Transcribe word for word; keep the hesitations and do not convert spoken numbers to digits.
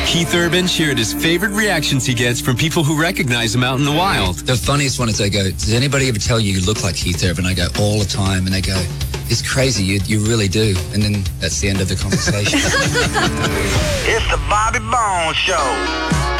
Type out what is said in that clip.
Keith Urban shared his favorite reactions he gets from people who recognize him out in the wild. The funniest one is they go, does anybody ever tell you you look like Keith Urban? I go, all the time. And they go, it's crazy, you, you really do. And then that's the end of the conversation. It's the Bobby Bones Show.